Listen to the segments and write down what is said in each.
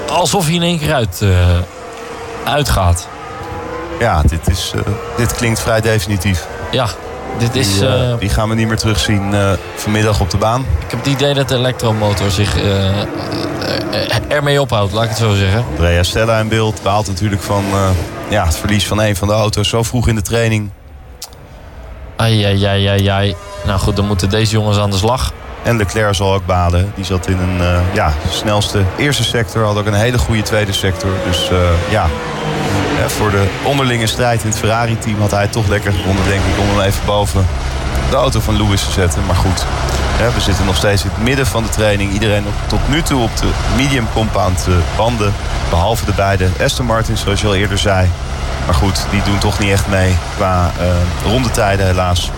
alsof hij in één keer uitgaat. Ja, dit klinkt vrij definitief. Ja, dit is... Die gaan we niet meer terugzien vanmiddag op de baan. Ik heb het idee dat de elektromotor zich ermee ophoudt, laat ik het zo zeggen. Andrea Stella in beeld baalt natuurlijk van het verlies van een van de auto's zo vroeg in de training. Ai. Nou goed, dan moeten deze jongens aan de slag. En Leclerc zal ook balen. Die zat in een snelste eerste sector. Had ook een hele goede tweede sector. Dus voor de onderlinge strijd in het Ferrari-team had hij het toch lekker gevonden, denk ik, om hem even boven de auto van Lewis te zetten. Maar goed, we zitten nog steeds in het midden van de training. Iedereen tot nu toe op de medium compound banden. Behalve de beide Aston Martins, zoals je al eerder zei. Maar goed, die doen toch niet echt mee qua rondetijden helaas.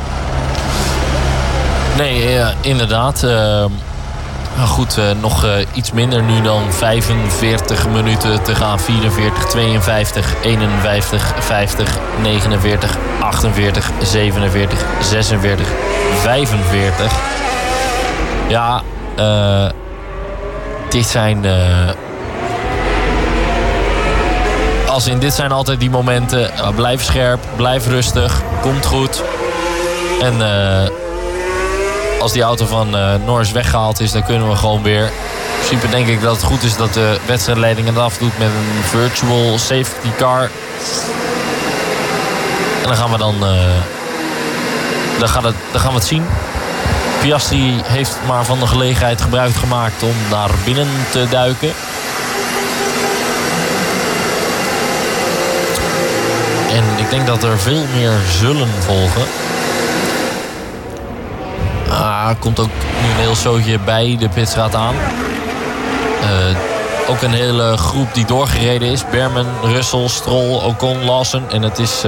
Nee, inderdaad. Goed, nog iets minder nu dan 45 minuten te gaan. 44, 52, 51, 50, 49, 48, 47, 46, 45. Ja, dit zijn... dit zijn altijd die momenten. Blijf scherp, blijf rustig, komt goed. En... als die auto van Norris weggehaald is, dan kunnen we gewoon weer. In principe denk ik dat het goed is dat de wedstrijdleiding het afdoet met een virtual safety car. En dan gaan we dan gaan we het zien. Piastri heeft maar van de gelegenheid gebruik gemaakt om naar binnen te duiken. En ik denk dat er veel meer zullen volgen. Er komt ook nu een heel zootje bij de pitstraat aan. Ook een hele groep die doorgereden is. Berman, Russell, Stroll, Ocon, Lawson. En het is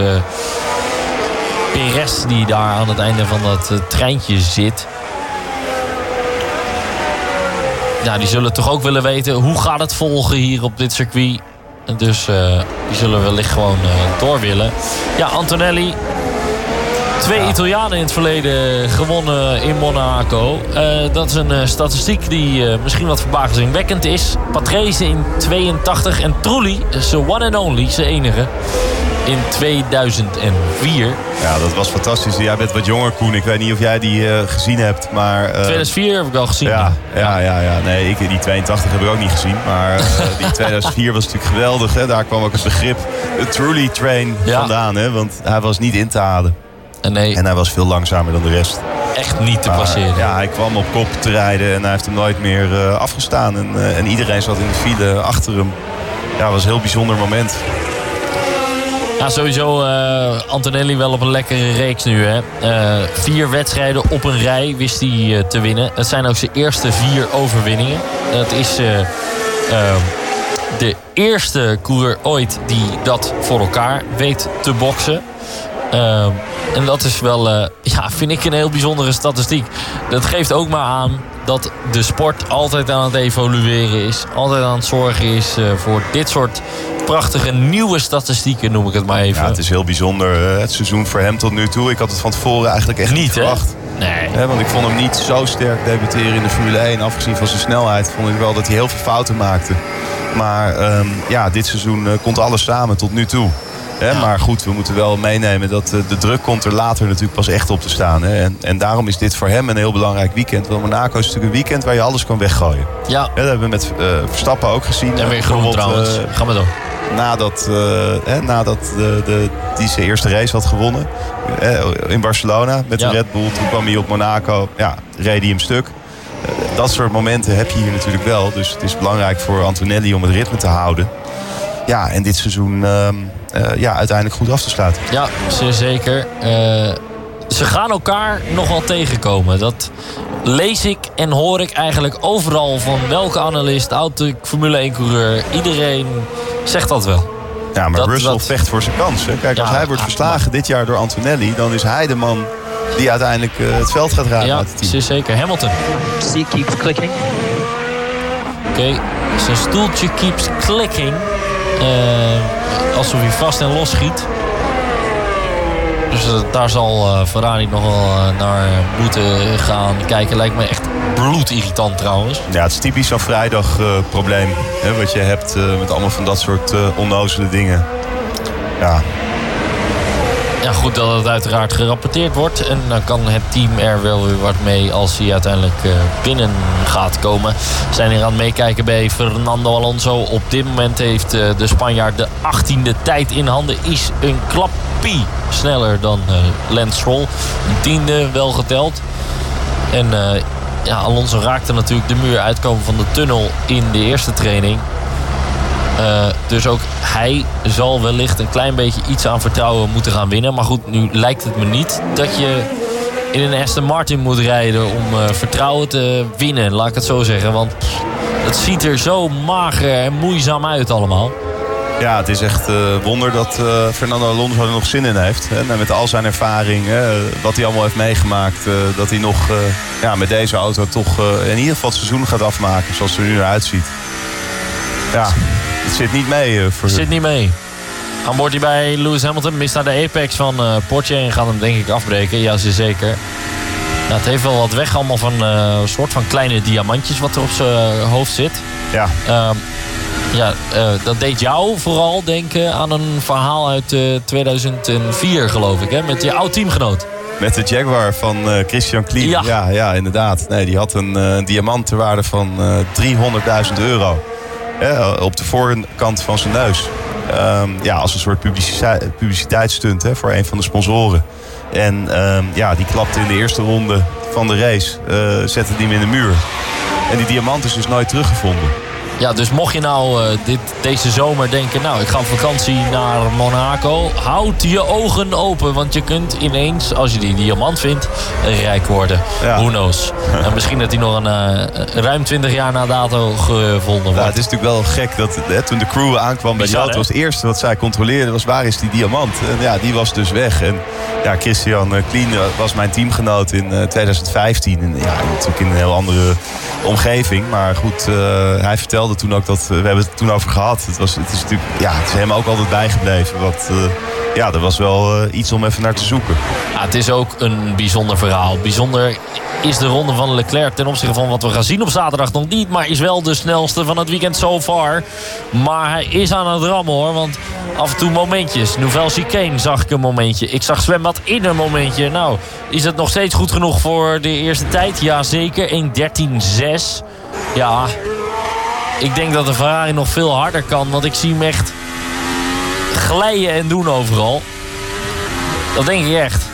Perez die daar aan het einde van dat treintje zit. Ja, die zullen toch ook willen weten hoe gaat het volgen hier op dit circuit. En dus die zullen wellicht gewoon door willen. Ja, Antonelli. 2 Italianen in het verleden gewonnen in Monaco. Dat is een statistiek die misschien wat verbazingwekkend is. Patrese in 82 en Trulli, zijn one and only, zijn enige, in 2004. Ja, dat was fantastisch. Jij bent wat jonger, Koen. Ik weet niet of jij die gezien hebt, maar... 2004 heb ik al gezien. Ja. Nee, die 82 heb ik ook niet gezien. Maar die 2004 was natuurlijk geweldig. Hè? Daar kwam ook het begrip de Trulli train vandaan. Hè? Want hij was niet in te halen. Nee. En hij was veel langzamer dan de rest. Echt niet te passeren. Ja, hij kwam op kop te rijden en hij heeft hem nooit meer afgestaan. En iedereen zat in de file achter hem. Ja, het was een heel bijzonder moment. Ja, sowieso Antonelli wel op een lekkere reeks nu. Hè. 4 wedstrijden op een rij wist hij te winnen. Het zijn ook zijn eerste 4 overwinningen. Dat is de eerste coureur ooit die dat voor elkaar weet te boksen. En dat is wel, vind ik een heel bijzondere statistiek. Dat geeft ook maar aan dat de sport altijd aan het evolueren is. Altijd aan het zorgen is voor dit soort prachtige nieuwe statistieken, noem ik het maar even. Ja, het is heel bijzonder. Het seizoen voor hem tot nu toe. Ik had het van tevoren eigenlijk echt niet verwacht. Nee. Want ik vond hem niet zo sterk debuteren in de Formule 1. Afgezien van zijn snelheid vond ik wel dat hij heel veel fouten maakte. Maar dit seizoen komt alles samen tot nu toe. Ja. Maar goed, we moeten wel meenemen dat de druk komt er later natuurlijk pas echt op te staan. Hè? En daarom is dit voor hem een heel belangrijk weekend. Want Monaco is natuurlijk een weekend waar je alles kan weggooien. Ja. Dat hebben we met Verstappen ook gezien. En weer groen trouwens. Ga maar door. Nadat die zijn eerste race had gewonnen in Barcelona met de Red Bull. Toen kwam hij op Monaco. Ja, reed hij hem stuk. Dat soort momenten heb je hier natuurlijk wel. Dus het is belangrijk voor Antonelli om het ritme te houden. Ja, en dit seizoen uiteindelijk goed af te sluiten. Ja, zeer zeker. Ze gaan elkaar nog wel tegenkomen. Dat lees ik en hoor ik eigenlijk overal van welke analist, oud Formule 1-coureur. Iedereen zegt dat wel. Ja, maar Russell vecht voor zijn kans. Hè? Kijk, als hij wordt verslagen dit jaar door Antonelli, dan is hij de man die uiteindelijk het veld gaat rijden uit het team. Ja, zeker. Hamilton. Seat keeps clicking. Oké, zijn stoeltje keeps clicking. Alsof hij vast en los schiet. Dus daar zal Ferrari nog wel naar moeten gaan kijken. Lijkt me echt bloedirritant trouwens. Ja, het is typisch zo'n vrijdag probleem. Hè, wat je hebt met allemaal van dat soort onnozele dingen. Ja. Ja, goed dat het uiteraard gerapporteerd wordt. En dan kan het team er wel weer wat mee als hij uiteindelijk binnen gaat komen. We zijn hier aan het meekijken bij Fernando Alonso. Op dit moment heeft de Spanjaard de 18e tijd in handen. Is een klappie sneller dan Lance Stroll. Een 10e wel geteld. En Alonso raakte natuurlijk de muur uitkomen van de tunnel in de eerste training. Dus ook hij zal wellicht een klein beetje iets aan vertrouwen moeten gaan winnen. Maar goed, nu lijkt het me niet dat je in een Aston Martin moet rijden om vertrouwen te winnen. Laat ik het zo zeggen. Want het ziet er zo mager en moeizaam uit allemaal. Ja, het is echt wonder dat Fernando Alonso er nog zin in heeft. En met al zijn ervaring, wat hij allemaal heeft meegemaakt. Dat hij nog met deze auto toch in ieder geval het seizoen gaat afmaken. Zoals het er nu naar uitziet. Ja, het zit niet mee. Het zit niet mee. Aan boord hij bij Lewis Hamilton. Mist naar de apex van Porsche en gaat hem denk ik afbreken. Ja, zeker. Ja, het heeft wel wat weg allemaal van een soort van kleine diamantjes wat er op zijn hoofd zit. Ja. Dat deed jou vooral denken aan een verhaal uit 2004 geloof ik. Hè? Met je oud teamgenoot. Met de Jaguar van Christian Klien. Ja, inderdaad. Nee, die had een diamant ter waarde van €300.000. Op de voorkant van zijn neus. Als een soort publiciteitsstunt voor een van de sponsoren. En die klapte in de eerste ronde van de race. Zette die hem in de muur. En die diamant is dus nooit teruggevonden. Ja, dus mocht je nou deze zomer denken... ik ga op vakantie naar Monaco. Houd je ogen open. Want je kunt ineens, als je die diamant vindt, rijk worden. Ja. Who knows? En misschien dat die nog ruim 20 jaar na dato gevonden wordt. Ja, het is natuurlijk wel gek dat toen de crew aankwam bij die auto... was het eerste wat zij controleerden was waar is die diamant. En die was dus weg. En Christian Klien was mijn teamgenoot in 2015. En natuurlijk in een heel andere omgeving. Maar goed, hij vertelde toen ook dat... We hebben het toen over gehad. Het is natuurlijk... het is hem ook altijd bijgebleven. Er was wel iets om even naar te zoeken. Ja, het is ook een bijzonder verhaal. Bijzonder is de ronde van Leclerc ten opzichte van wat we gaan zien op zaterdag nog niet. Maar is wel de snelste van het weekend so far. Maar hij is aan het rammen hoor. Want af en toe momentjes. Nouvelle Chicane zag ik een momentje. Ik zag Zwembad in een momentje. Nou, is het nog steeds goed genoeg voor de eerste tijd? Jazeker. 1:13.6. Ja... Ik denk dat de Ferrari nog veel harder kan. Want ik zie hem echt glijden en doen overal. Dat denk ik echt.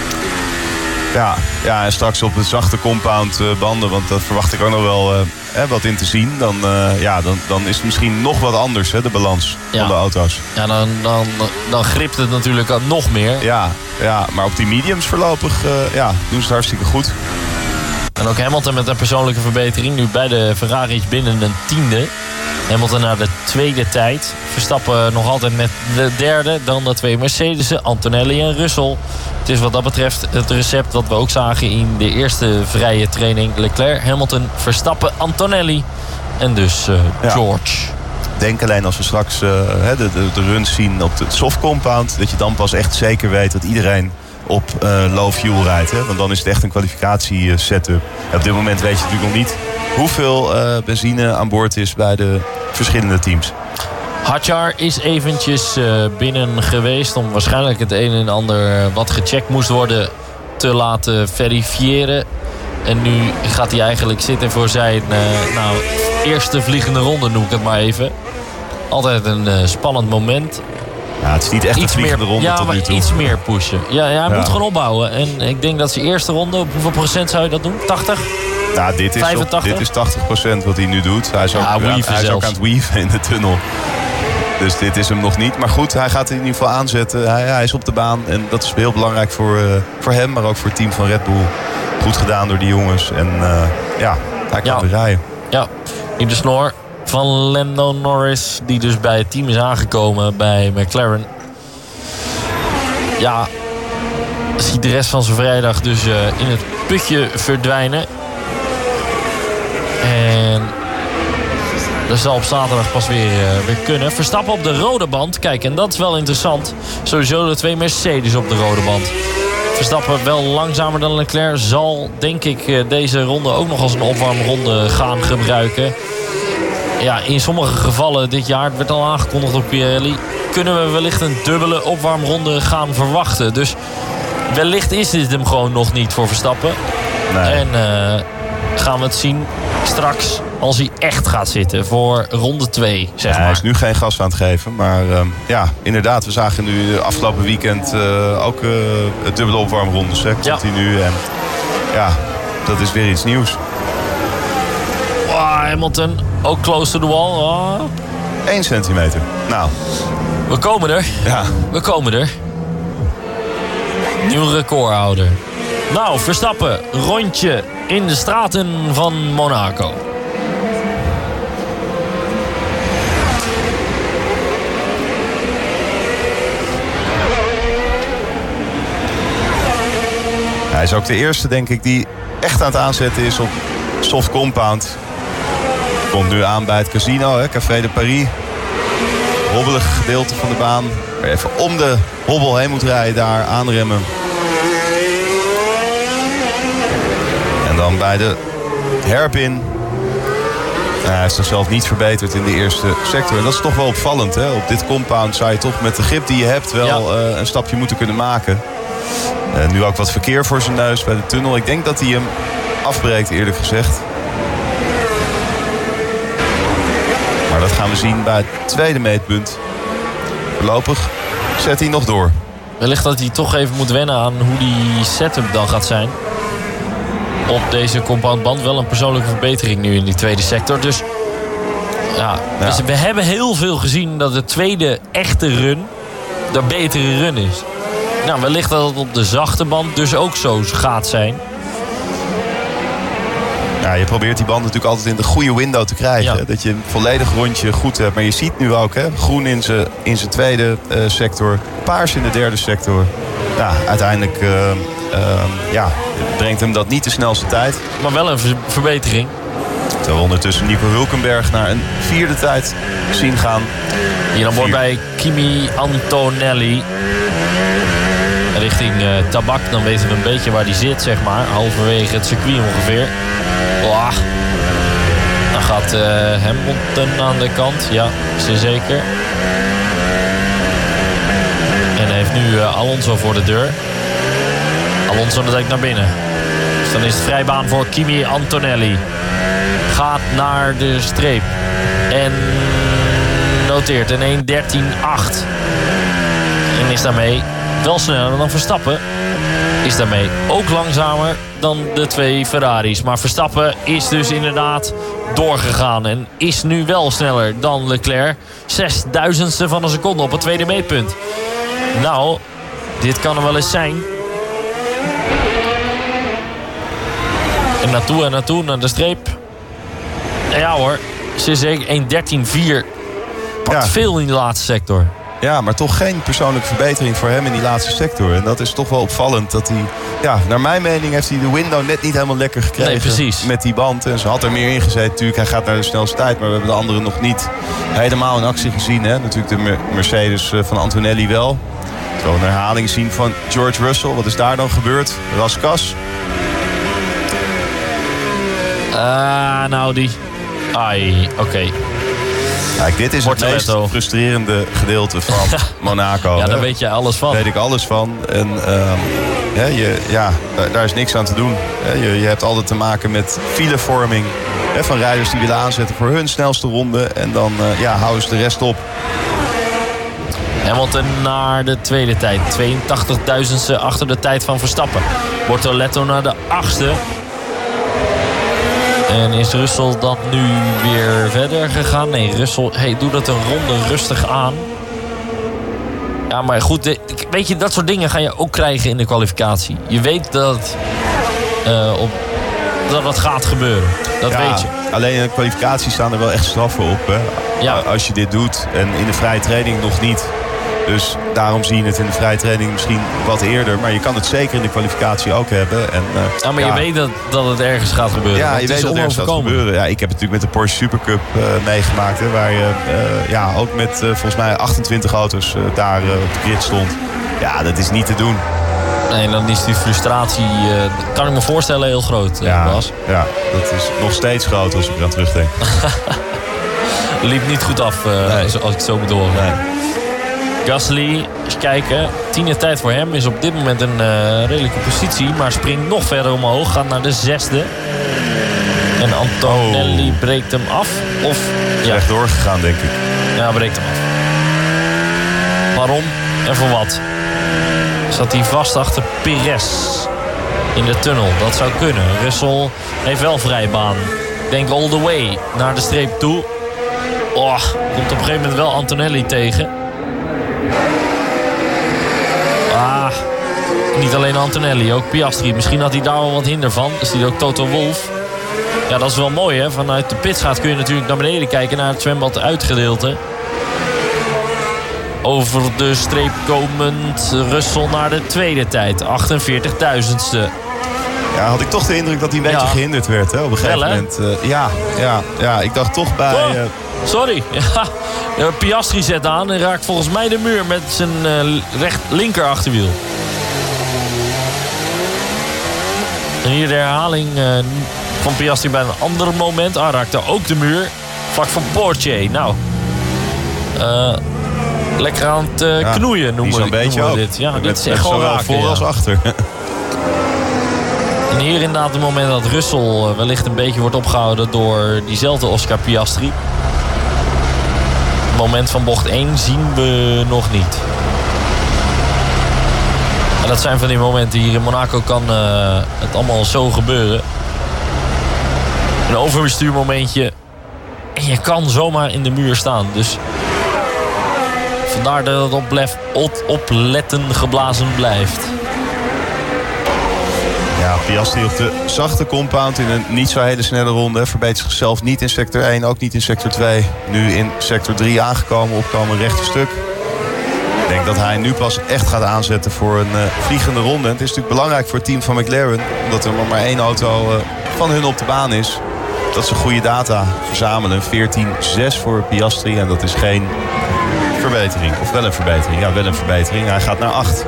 Ja, en straks op de zachte compound banden. Want dat verwacht ik ook nog wel wat in te zien. Dan is het misschien nog wat anders, de balans van de auto's. Ja, dan gript het natuurlijk nog meer. Ja, maar op die mediums voorlopig doen ze het hartstikke goed. En ook Hamilton met een persoonlijke verbetering. Nu bij de Ferrari's binnen een 10e. Hamilton naar de tweede tijd. Verstappen nog altijd met de derde. Dan de twee Mercedes'en, Antonelli en Russell. Het is wat dat betreft het recept wat we ook zagen in de eerste vrije training. Leclerc, Hamilton, Verstappen, Antonelli. En dus George. Denk alleen als we straks de runs zien op de soft compound... dat je dan pas echt zeker weet dat iedereen op low fuel rijdt. Hè? Want dan is het echt een kwalificatie-setup. Op dit moment weet je natuurlijk nog niet hoeveel benzine aan boord is bij de verschillende teams. Hadjar is eventjes binnen geweest om waarschijnlijk het een en ander wat gecheckt moest worden te laten verifiëren. En nu gaat hij eigenlijk zitten voor zijn eerste vliegende ronde, noem ik het maar even. Altijd een spannend moment. Ja, het is niet echt een vliegende ronde tot nu toe. Iets meer pushen. Ja, hij moet gewoon opbouwen. En ik denk dat zijn eerste ronde, op hoeveel procent zou je dat doen? 80? Nou, dit is 80% wat hij nu doet. Hij is ook aan het weaven in de tunnel. Dus dit is hem nog niet. Maar goed, hij gaat het in ieder geval aanzetten. Hij is op de baan. En dat is heel belangrijk voor hem. Maar ook voor het team van Red Bull. Goed gedaan door die jongens. En hij kan weer rijden. Ja, in de snor van Lando Norris. Die dus bij het team is aangekomen bij McLaren. Ja, ziet de rest van zijn vrijdag dus in het putje verdwijnen. En Dat zal op zaterdag pas weer kunnen. Verstappen op de rode band. Kijk, en dat is wel interessant. Sowieso de 2 Mercedes op de rode band. Verstappen wel langzamer dan Leclerc. Zal, denk ik, deze ronde ook nog als een opwarmronde gaan gebruiken. Ja, in sommige gevallen dit jaar, het werd al aangekondigd op Pirelli, kunnen we wellicht een dubbele opwarmronde gaan verwachten. Dus wellicht is dit hem gewoon nog niet voor Verstappen. Nee. En gaan we het zien straks als hij echt gaat zitten voor ronde 2, zeg maar. Hij is nu geen gas aan het geven. Maar inderdaad, we zagen nu afgelopen weekend ook het dubbele opwarmrondes. Continu. En ja, dat is weer iets nieuws. Hamilton, ook close to the wall. 1 centimeter. Nou. We komen er. Ja. We komen er. Nieuw recordhouder. Nou, Verstappen, rondje in de straten van Monaco. Hij is ook de eerste, denk ik, die echt aan het aanzetten is op soft compound. Komt nu aan bij het casino, Café de Paris. Hobbelige gedeelte van de baan. Waar je even om de hobbel heen moet rijden, daar aanremmen. En dan bij de hairpin. Hij heeft zichzelf niet verbeterd in de eerste sector. En dat is toch wel opvallend. Op dit compound zou je toch met de grip die je hebt wel een stapje moeten kunnen maken. Nu ook wat verkeer voor zijn neus bij de tunnel. Ik denk dat hij hem afbreekt, eerlijk gezegd. Maar dat gaan we zien bij het tweede meetpunt. Voorlopig zet hij nog door. Wellicht dat hij toch even moet wennen aan hoe die setup dan gaat zijn. Op deze compoundband wel een persoonlijke verbetering nu in die tweede sector. Dus Dus we hebben heel veel gezien dat de tweede echte run de betere run is. Nou, wellicht dat het op de zachte band dus ook zo gaat zijn. Ja, je probeert die band natuurlijk altijd in de goede window te krijgen. Ja. Dat je een volledig rondje goed hebt. Maar je ziet nu ook, groen in zijn tweede sector. Paars in de derde sector. Ja, uiteindelijk brengt hem dat niet de snelste tijd. Maar wel een verbetering. Terwijl we ondertussen Nico Hülkenberg naar een vierde tijd zien gaan. Hier dan wordt bij Kimi Antonelli. Richting Tabak, dan weten we een beetje waar die zit, zeg maar. Halverwege het circuit ongeveer. Dan gaat Hamilton aan de kant. Ja, zeer zeker. En heeft nu Alonso voor de deur. Alonso direct naar binnen. Dus dan is het vrijbaan voor Kimi Antonelli. Gaat naar de streep. En noteert een 1.13.8. En is daarmee wel sneller dan Verstappen. Is daarmee ook langzamer dan de 2 Ferraris. Maar Verstappen is dus inderdaad doorgegaan. En is nu wel sneller dan Leclerc. 0.006 van een seconde op het tweede meetpunt. Nou, dit kan er wel eens zijn. En naartoe naar de streep. Ja hoor, zeker 1.13.4. Pakt veel in de laatste sector. Ja, maar toch geen persoonlijke verbetering voor hem in die laatste sector. En dat is toch wel opvallend. Dat hij, naar mijn mening heeft hij de window net niet helemaal lekker gekregen. Nee, precies. Met die band. En ze had er meer in gezeten natuurlijk. Hij gaat naar de snelste tijd. Maar we hebben de anderen nog niet helemaal in actie gezien. Natuurlijk de Mercedes van Antonelli wel. Terwijl we een herhaling zien van George Russell. Wat is daar dan gebeurd? Raskas. Oké. Kijk, dit is het meest frustrerende gedeelte van Monaco. Ja, daar weet je alles van. Daar weet ik alles van. En daar is niks aan te doen. Je hebt altijd te maken met filevorming van rijders die willen aanzetten voor hun snelste ronde. En dan houden ze de rest op. Hamilton naar de tweede tijd. 82.000ste achter de tijd van Verstappen. Bortoletto naar de 8e. En is Russell dan nu weer verder gegaan? Nee, Russell doe dat een ronde rustig aan. Ja, maar goed, weet je, dat soort dingen ga je ook krijgen in de kwalificatie. Je weet dat dat gaat gebeuren. Dat weet je. Alleen in de kwalificatie staan er wel echt straffen op. Hè? Ja. Als je dit doet en in de vrije training nog niet. Dus daarom zie je het in de vrije training misschien wat eerder. Maar je kan het zeker in de kwalificatie ook hebben. En, maar je weet dat het ergens gaat gebeuren. Ja, je weet dat het ergens gaat gebeuren. Ja, ik heb het natuurlijk met de Porsche Supercup meegemaakt. Hè, waar je ook met volgens mij 28 auto's daar op de grid stond. Ja, dat is niet te doen. Nee, dan is die frustratie, kan ik me voorstellen, heel groot, Bas. Ja, dat is nog steeds groot als ik eraan terugdenk. Liep niet goed af, als ik het zo moet horen. Nee. Gasly, eens kijken. 10e tijd voor hem, is op dit moment een redelijke positie. Maar springt nog verder omhoog, gaat naar de 6e. En Antonelli breekt hem af. Of Recht doorgegaan, denk ik. Ja, breekt hem af. Waarom en voor wat? Zat hij vast achter Perez in de tunnel? Dat zou kunnen. Russell heeft wel vrije baan. Ik denk all the way naar de streep toe. Komt op een gegeven moment wel Antonelli tegen. Niet alleen Antonelli, ook Piastri. Misschien had hij daar wel wat hinder van. Dus die ook Toto Wolff. Ja, dat is wel mooi, hè. Vanuit de pitstraat kun je natuurlijk naar beneden kijken, naar het zwembad uitgedeelte. Over de streep komend Russell naar de tweede tijd. 48.000ste. Ja, had ik toch de indruk dat hij een beetje gehinderd werd, hè, op een gegeven moment. Ja, ik dacht toch bij... Sorry. Ja, Piastri zet aan en raakt volgens mij de muur met zijn linker achterwiel. En hier de herhaling van Piastri bij een ander moment. Raakte ook de muur. Vlak van Porsche. Nou, lekker aan het knoeien noemen we dit. Ja, dit is echt gewoon raken. Voor als achter. En hier inderdaad het moment dat Russell wellicht een beetje wordt opgehouden door diezelfde Oscar Piastri. Het moment van bocht 1 zien we nog niet. En dat zijn van die momenten. Hier in Monaco kan het allemaal zo gebeuren. Een overbestuurmomentje. En je kan zomaar in de muur staan. Dus vandaar dat het opletten geblazen blijft. Ja, Piastri op de zachte compound in een niet zo hele snelle ronde. Verbetert zichzelf niet in sector 1, ook niet in sector 2. Nu in sector 3 aangekomen, opkomen rechte stuk. Ik denk dat hij nu pas echt gaat aanzetten voor een vliegende ronde. En het is natuurlijk belangrijk voor het team van McLaren, omdat er nog maar één auto van hun op de baan is, dat ze goede data verzamelen. 14.6 voor Piastri en dat is geen verbetering. Of wel een verbetering? Ja, wel een verbetering. Hij gaat naar 8.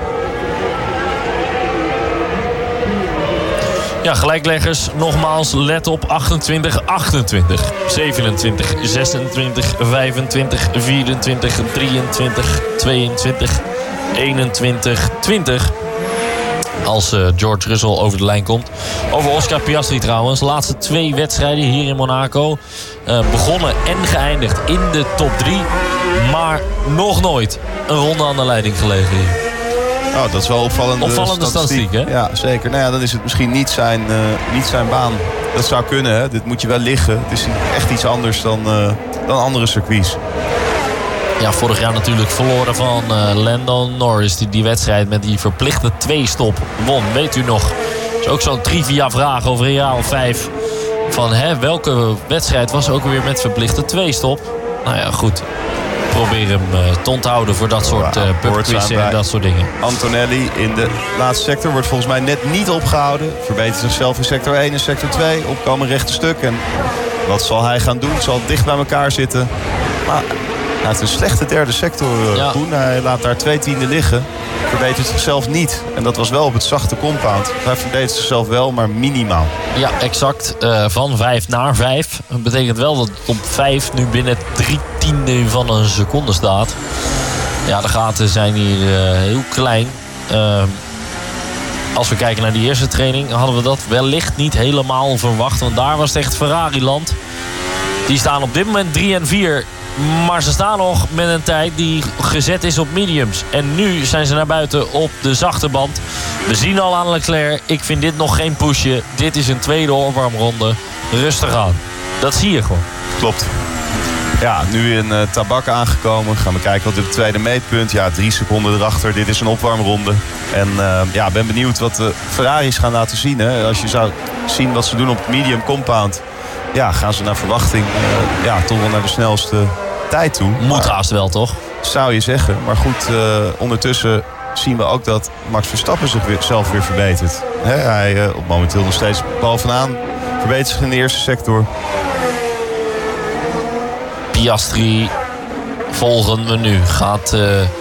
Ja, gelijkleggers, nogmaals, let op 28, 28, 27, 26, 25, 24, 23, 22, 21, 20. Als George Russell over de lijn komt. Over Oscar Piastri trouwens. De laatste 2 wedstrijden hier in Monaco. Begonnen en geëindigd in de top 3. Maar nog nooit een ronde aan de leiding gelegen hier. Oh, dat is wel opvallende statistiek, hè? Ja, zeker. Nou ja, dan is het misschien niet zijn baan. Dat zou kunnen, hè. Dit moet je wel liggen. Het is echt iets anders dan andere circuits. Ja, vorig jaar natuurlijk verloren van Lando Norris. Die wedstrijd met die verplichte 2-stop won. Weet u nog? Dat is ook zo'n trivia vraag over een jaar of 5. Van welke wedstrijd was ook weer met verplichte 2-stop? Nou ja, goed. Probeer hem te onthouden voor dat soort pubquizzen en dat soort dingen. Antonelli in de laatste sector wordt volgens mij net niet opgehouden. Verbetert zichzelf in sector 1 en sector 2. Opkomen rechte stuk. En wat zal hij gaan doen? Zal dicht bij elkaar zitten. Maar hij heeft een slechte derde sector. Hij laat daar 2 tienden liggen. Verbetert zichzelf niet. En dat was wel op het zachte compound. Hij verbetert zichzelf wel, maar minimaal. Ja, exact. Van 5 naar 5. Dat betekent wel dat op 5 nu binnen 3/10 van een seconde staat. Ja, de gaten zijn hier heel klein. Als we kijken naar die eerste training, hadden we dat wellicht niet helemaal verwacht. Want daar was het echt Ferrari-land. Die staan op dit moment 3 en 4. Maar ze staan nog met een tijd die gezet is op mediums. En nu zijn ze naar buiten op de zachte band. We zien al aan Leclerc. Ik vind dit nog geen pushje. Dit is een tweede opwarmronde. Rustig aan. Dat zie je gewoon. Klopt. Ja, nu in Tabak aangekomen. Gaan we kijken wat het tweede meetpunt. Ja, 3 seconden erachter. Dit is een opwarmronde. En ben benieuwd wat de Ferraris gaan laten zien. Hè. Als je zou zien wat ze doen op het medium compound. Ja, gaan ze naar verwachting toch wel naar de snelste tijd toe. Moet haast wel, toch? Zou je zeggen. Maar goed, ondertussen zien we ook dat Max Verstappen zelf weer verbetert. Hij op momenteel nog steeds bovenaan. Verbetert zich in de eerste sector. Piastri volgen we nu. Gaat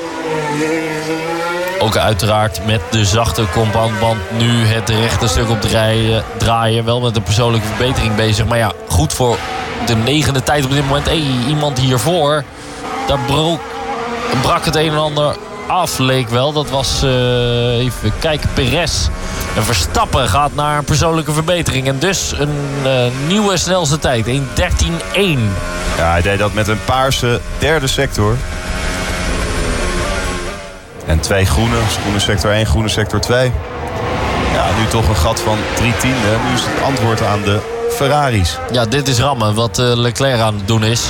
ook uiteraard met de zachte compoundband nu het rechte stuk op draaien. Wel met een persoonlijke verbetering bezig. Maar ja, goed voor de 9e tijd op dit moment. Iemand hiervoor. Daar brak het een en ander af, leek wel. Dat was, even kijken, Perez. En Verstappen gaat naar een persoonlijke verbetering. En dus een nieuwe snelste tijd. 1:13.1. Ja, hij deed dat met een paarse derde sector. En 2 groene. Groene sector 1, groene sector 2. Ja, nu toch een gat van 3/10. Nu is het antwoord aan de Ferraris. Ja, dit is rammen wat Leclerc aan het doen is.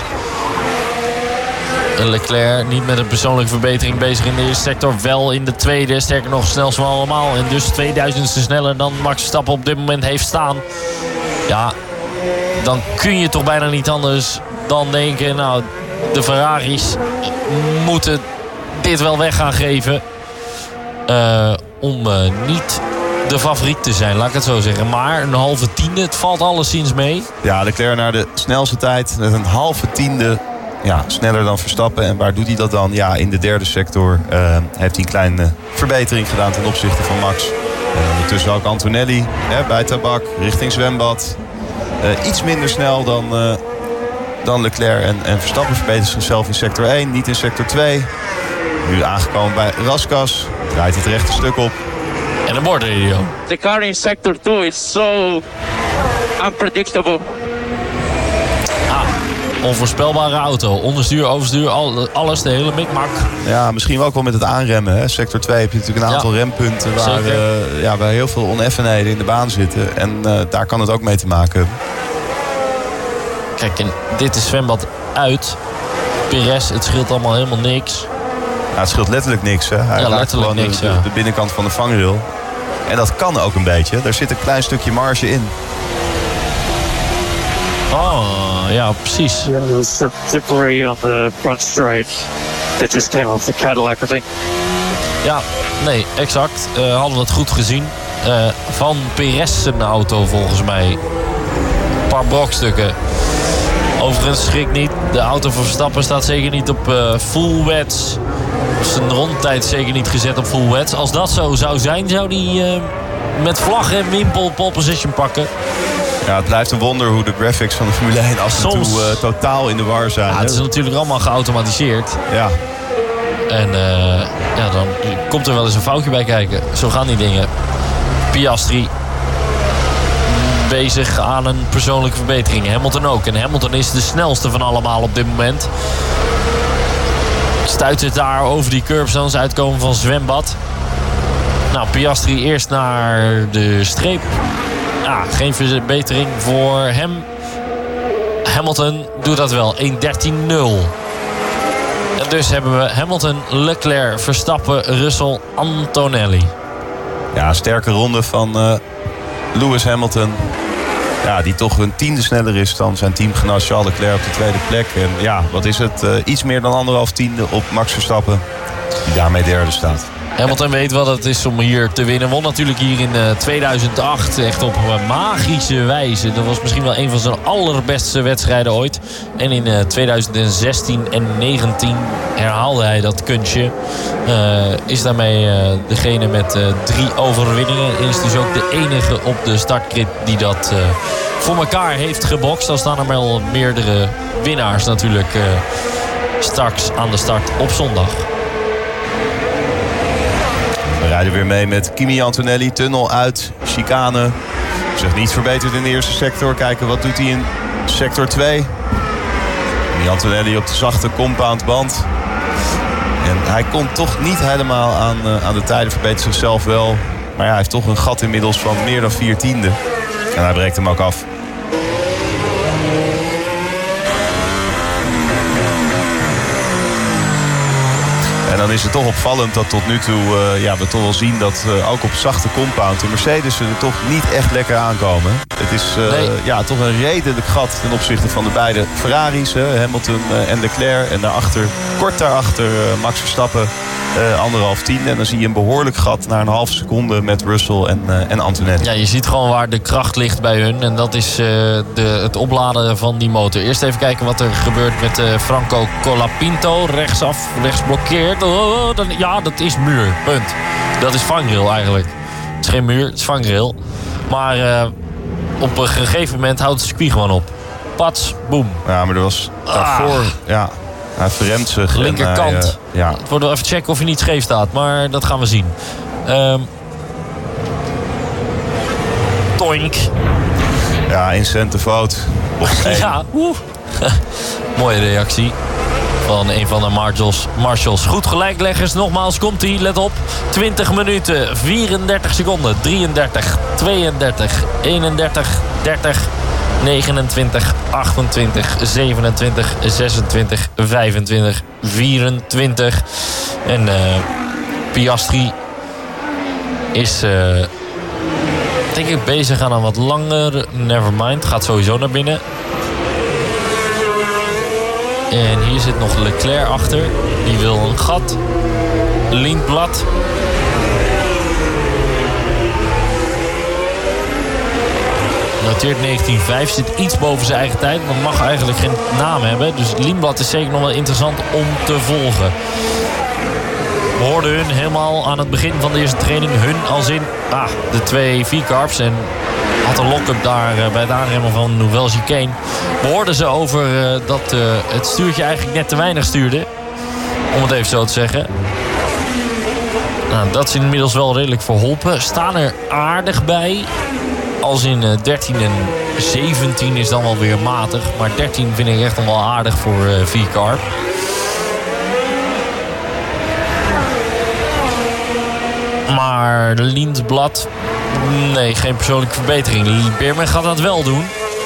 Leclerc niet met een persoonlijke verbetering bezig in de eerste sector. Wel in de tweede, sterker nog snelst van allemaal. En dus 2000ste sneller dan Max Verstappen op dit moment heeft staan. Ja, dan kun je toch bijna niet anders dan denken... nou, de Ferraris moeten dit wel weg gaan geven. Om niet de favoriet te zijn, laat ik het zo zeggen. Maar een halve tiende, het valt alleszins mee. Ja, Leclerc naar de snelste tijd met een halve tiende... Ja, sneller dan Verstappen. En waar doet hij dat dan? Ja, in de derde sector heeft hij een kleine verbetering gedaan ten opzichte van Max. En ondertussen ook Antonelli bij Tabak richting zwembad. Iets minder snel dan Leclerc en Verstappen verbetert zichzelf in sector 1, niet in sector 2. Nu aangekomen bij Raskas. Draait het rechte stuk op. En een bordradio. The car in sector 2 is so unpredictable. Onvoorspelbare auto. Onderstuur, overstuur, alles, de hele mikmak. Ja, misschien wel ook wel met het aanremmen. Hè. Sector 2 heb je natuurlijk een aantal rempunten... waar heel veel oneffenheden in de baan zitten. En daar kan het ook mee te maken hebben. Kijk, en dit is zwembad uit. Perez, het scheelt allemaal helemaal niks. Ja, het scheelt letterlijk niks. Hè. Hij raakt gewoon niks, de binnenkant van de vangrail. En dat kan ook een beetje. Daar zit een klein stukje marge in. Oh, ja, precies. Yeah, there was some debris on the front straight that just came off the Cadillac, I think. Ja, nee, exact. Hadden we het goed gezien. Van Perez zijn auto volgens mij. Een paar brokstukken. Overigens schrik niet. De auto van Verstappen staat zeker niet op full wets. Zijn rondtijd zeker niet gezet op full wets. Als dat zo zou zijn, zou hij met vlag en wimpel pole position pakken. Ja, het blijft een wonder hoe de graphics van de Formule 1 af en toe totaal in de war zijn. Ja, het is natuurlijk allemaal geautomatiseerd. Ja. En dan komt er wel eens een foutje bij kijken. Zo gaan die dingen. Piastri bezig aan een persoonlijke verbetering. Hamilton ook. En Hamilton is de snelste van allemaal op dit moment. Stuit het daar over die curbstones uitkomen van zwembad. Nou, Piastri eerst naar de streep. Ja, geen verbetering voor hem. Hamilton doet dat wel. 1:13.0. En dus hebben we Hamilton, Leclerc, Verstappen, Russell, Antonelli. Ja, sterke ronde van Lewis Hamilton. Ja, die toch een tiende sneller is dan zijn teamgenoot Charles Leclerc op de tweede plek. En ja, wat is het? Iets meer dan 1,5 tiende op Max Verstappen. Die daarmee derde staat. Hamilton weet wat het is om hier te winnen. Won natuurlijk hier in 2008 echt op magische wijze. Dat was misschien wel een van zijn allerbeste wedstrijden ooit. En in 2016 en 2019 herhaalde hij dat kunstje. Is daarmee degene met 3 overwinningen. En is dus ook de enige op de startgrid die dat voor elkaar heeft gebokst. Dan staan er wel meerdere winnaars natuurlijk straks aan de start op zondag. We rijden weer mee met Kimi Antonelli. Tunnel uit, chicane. Zich niet verbeterd in de eerste sector. Kijken wat doet hij in sector 2. Kimi Antonelli op de zachte compoundband. En hij komt toch niet helemaal aan de tijden. Verbetert zichzelf wel. Maar ja, hij heeft toch een gat inmiddels van meer dan 4 tienden. En hij breekt hem ook af. En dan is het toch opvallend dat tot nu toe we toch wel zien dat ook op zachte compound de Mercedes er toch niet echt lekker aankomen. Het is toch een redelijk gat ten opzichte van de beide Ferraris. Hamilton en Leclerc. En kort daarachter Max Verstappen 1,5 tiende. En dan zie je een behoorlijk gat naar een halve seconde met Russell en Antonelli. Ja, je ziet gewoon waar de kracht ligt bij hun. En dat is het opladen van die motor. Eerst even kijken wat er gebeurt met Franco Colapinto. Rechtsaf, rechts blokkeert. Dat is muur. Punt. Dat is vangrail eigenlijk. Het is geen muur, het is vangrail. Maar op een gegeven moment houdt het circuit gewoon op. Pats, boem. Ja, maar er was daarvoor... Ja, hij verremt zich. Linkerkant. Ja. Het wordt wel even checken of hij niet scheef staat. Maar dat gaan we zien. Toink. Ja, instant vote. Ja, mooie reactie van een van de marshals. Goed gelijkleggers, nogmaals, komt ie, let op. 20 minuten, 34 seconden, 33, 32, 31, 30, 29, 28, 27, 26, 25, 24. En Piastri is... denk ik bezig aan een wat langer. Nevermind, gaat sowieso naar binnen. En hier zit nog Leclerc achter. Die wil een gat. Lindblad. Noteert 19.5. Zit iets boven zijn eigen tijd. Maar mag eigenlijk geen naam hebben. Dus Lindblad is zeker nog wel interessant om te volgen. We hoorden hun helemaal aan het begin van de eerste training. Hun als in de 2 V-carbs. En had een lock-up daar bij het aanremmen van Nouvelle Chicane. We hoorden ze over dat het stuurtje eigenlijk net te weinig stuurde. Om het even zo te zeggen. Nou, dat is inmiddels wel redelijk verholpen. Staan er aardig bij. Als in 13 en 17 is dan wel weer matig. Maar 13 vind ik echt nog wel aardig voor V-carb. Maar Lindblad, nee, geen persoonlijke verbetering. Beerman gaat dat wel doen.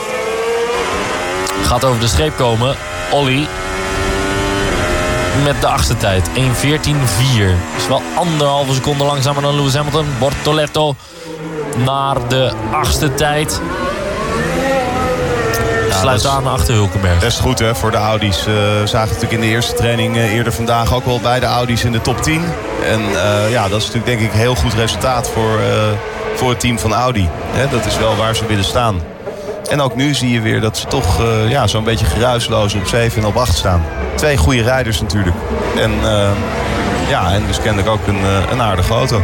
Gaat over de streep komen. Ollie met de 8e tijd. 1.14.4. Is wel 1,5 seconde langzamer dan Lewis Hamilton. Bortoletto naar de 8e tijd. Sluit aan achter Hulkenberg. Best goed hè, voor de Audi's. Zagen natuurlijk in de eerste training eerder vandaag ook wel bij de Audi's in de top 10. En dat is natuurlijk denk ik een heel goed resultaat voor het team van Audi. Dat is wel waar ze willen staan. En ook nu zie je weer dat ze toch zo'n beetje geruisloos op 7 en op 8 staan. 2 goede rijders natuurlijk. En dus kennelijk ook een aardige auto.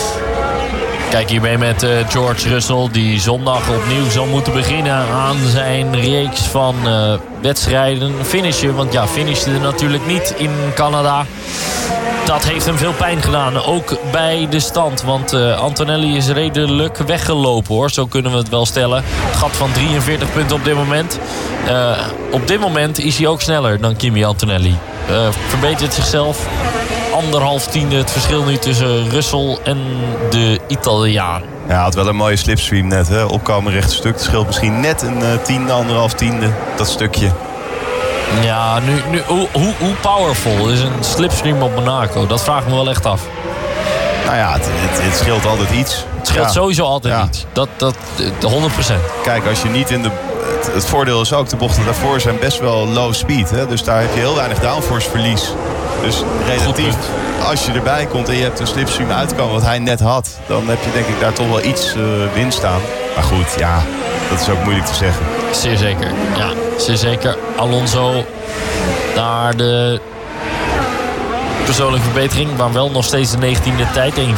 Kijk hiermee met George Russell, die zondag opnieuw zal moeten beginnen aan zijn reeks van wedstrijden. Finishen, want finishte natuurlijk niet in Canada. Dat heeft hem veel pijn gedaan, ook bij de stand. Want Antonelli is redelijk weggelopen hoor, zo kunnen we het wel stellen. Het gat van 43 punten op dit moment. Op dit moment is hij ook sneller dan Kimi Antonelli. Verbetert zichzelf. 1,5 tiende het verschil nu tussen Russell en de Italiaan. Ja, had wel een mooie slipstream net. Hè? Opkomen rechtstuk. Het scheelt misschien net een tiende, 1,5 tiende. Dat stukje. Ja, nu hoe powerful is een slipstream op Monaco? Dat vraag ik me wel echt af. Nou ja, het scheelt altijd iets. Het scheelt sowieso altijd iets. Dat 100%. Kijk, als je niet in de... Het voordeel is ook, de bochten daarvoor zijn best wel low speed. Hè? Dus daar heb je heel weinig downforce verlies. Dus relatief, als je erbij komt en je hebt een slipstream uitkomen wat hij net had, dan heb je denk ik daar toch wel iets winst aan. Maar goed, dat is ook moeilijk te zeggen. Zeer zeker, zeer zeker. Alonso naar de persoonlijke verbetering, maar wel nog steeds de 19e tijd, 1.15.2.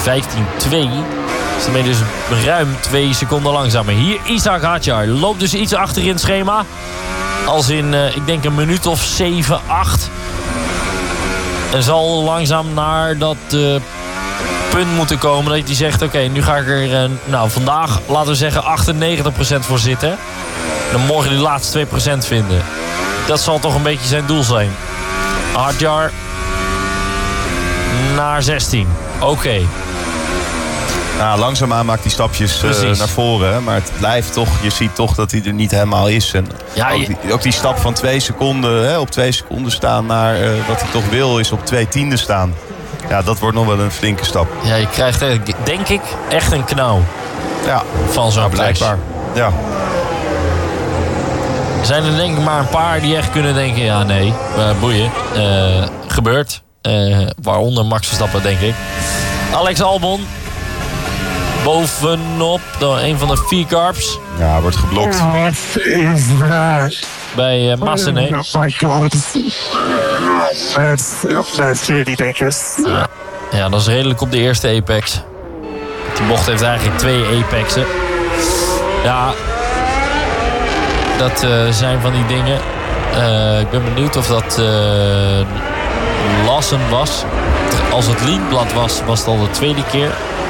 Is daarmee dus ruim 2 seconden langzamer. Hier Ishak Hadjar loopt dus iets achter in het schema. Als in, ik denk een minuut of 7, 8. En zal langzaam naar dat punt moeten komen dat hij zegt, oké, nu ga ik er vandaag, laten we zeggen, 98% voor zitten. Dan morgen die laatste 2% vinden. Dat zal toch een beetje zijn doel zijn. Hadjar naar 16. Oké. Nou, langzaamaan maakt hij stapjes naar voren. Hè? Maar het blijft toch, je ziet toch dat hij er niet helemaal is. En ook die stap van 2 seconden, op 2 seconden staan naar wat hij toch wil, is op 2 tienden staan. Ja, dat wordt nog wel een flinke stap. Ja, je krijgt denk ik echt een knauw Ja, van zo'n blijkbaar. Ja. Er zijn er denk ik maar een paar die echt kunnen denken... ja, nee, boeien. Gebeurt. Waaronder Max Verstappen, denk ik. Alex Albon. Bovenop een van de V-carbs. Ja, wordt geblokt. What is that? Bij Massenet. Oh my god. That's really dangerous. Ja, dat is redelijk op de eerste apex. Die bocht heeft eigenlijk 2 apexen. Ja, dat zijn van die dingen. Ik ben benieuwd of dat Lawson was. Als het Lindblad was, was het al de tweede keer.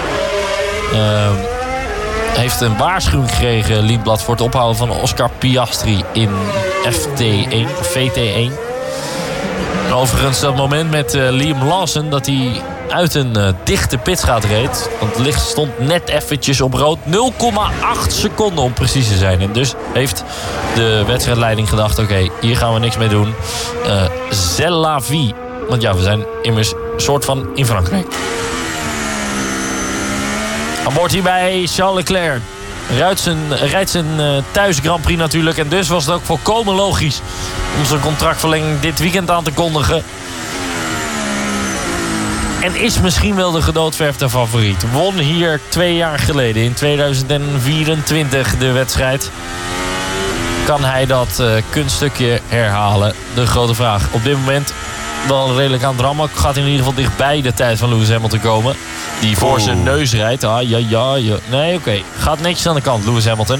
Heeft een waarschuwing gekregen, Lindblad, voor het ophouden van Oscar Piastri in FT1, VT1. Overigens, dat moment met Liam Lawson dat hij uit een dichte pitstraat reed. Want het licht stond net eventjes op rood. 0,8 seconden om precies te zijn. En dus heeft de wedstrijdleiding gedacht... oké, hier gaan we niks mee doen. C'est la vie. Want ja, we zijn immers soort van in Frankrijk. Aan boord hier bij Charles Leclerc. Rijdt zijn thuis Grand Prix natuurlijk. En dus was het ook volkomen logisch om zijn contractverlenging dit weekend aan te kondigen. En is misschien wel de gedoodverfde favoriet. Won hier 2 jaar geleden in 2024 de wedstrijd. Kan hij dat kunststukje herhalen? De grote vraag. Op dit moment wel redelijk aan het rammen. Gaat in ieder geval dichtbij de tijd van Lewis Hamilton komen. Die voor zijn neus rijdt. Ja. Nee, oké. Gaat netjes aan de kant, Lewis Hamilton.